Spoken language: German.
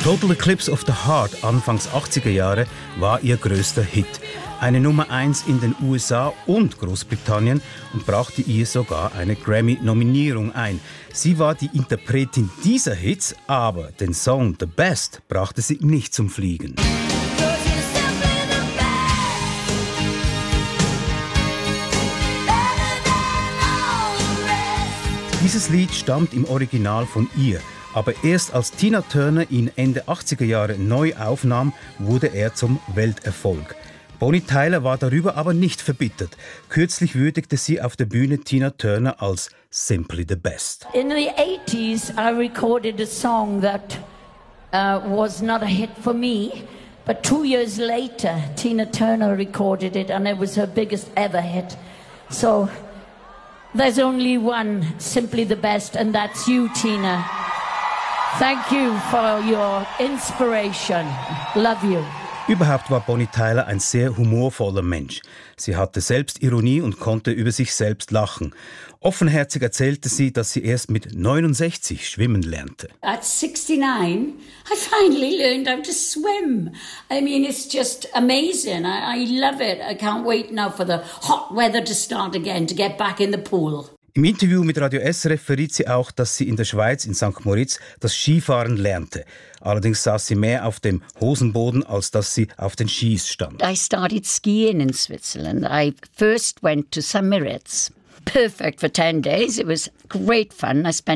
Total Eclipse of the Heart Anfangs 80er Jahre war ihr größter Hit. Eine Nummer 1 in den USA und Großbritannien und brachte ihr sogar eine Grammy-Nominierung ein. Sie war die Interpretin dieser Hits, aber den Song The Best brachte sie nicht zum Fliegen. Dieses Lied stammt im Original von ihr, aber erst als Tina Turner ihn Ende 80er Jahre neu aufnahm, wurde er zum Welterfolg. Bonnie Tyler war darüber aber nicht verbittert. Kürzlich würdigte sie auf der Bühne Tina Turner als Simply the Best. In the 80s, I recorded a song that was not a hit for me, but 2 years later, Tina Turner recorded it and it was her biggest ever hit. So there's only one Simply the Best, and that's you, Tina. Thank you for your inspiration. Love you. Überhaupt war Bonnie Tyler ein sehr humorvoller Mensch. Sie hatte Selbstironie und konnte über sich selbst lachen. Offenherzig erzählte sie, dass sie erst mit 69 schwimmen lernte. At 69, I finally learned how to swim. I mean, it's just amazing. I love it. I can't wait now for the hot weather to start again, to get back in the pool. Im Interview mit Radio SRF verriet sie auch, dass sie in der Schweiz, in St. Moritz, das Skifahren lernte. Allerdings saß sie mehr auf dem Hosenboden, als dass sie auf den Skis stand. I started skiing in Switzerland. I first went to St. Moritz. Perfect for 10 days. It was great fun. I spent